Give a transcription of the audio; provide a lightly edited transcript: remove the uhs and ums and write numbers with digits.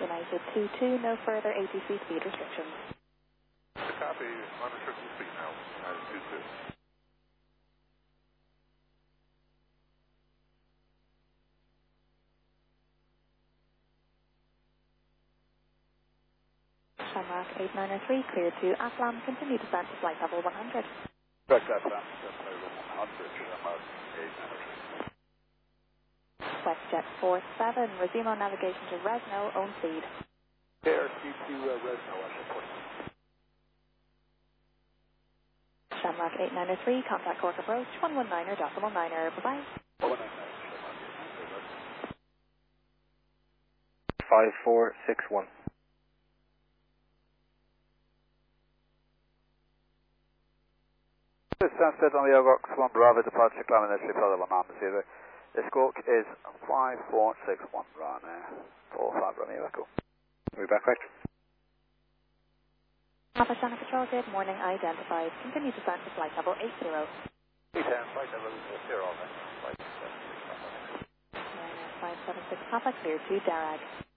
United 22, no further ATC speed restrictions. Copy, unrestricted speed now, United 22. Shamrock 8903, clear to Aslam, continue descent to flight level 100. Correct, Aslam, level 100, Shamrock 8903. WestJet 47, resume on navigation to Resno, own speed. KRQ to Resno, report. Shamrock 8903, contact Cork approach, 119er, decimal 9er, bye-bye. 5461. Sunset on the Ogox 1 Bravo, departure climbing entry, further 1 arm receiver. The squawk is 5461 right now. 45 Romeo Echo. We'll be back right. Papa Channel Patrol, good morning, identified. Continue descent to flight level 80. 810, flight level 0, flight 765. 576 Papa, clear to Darag.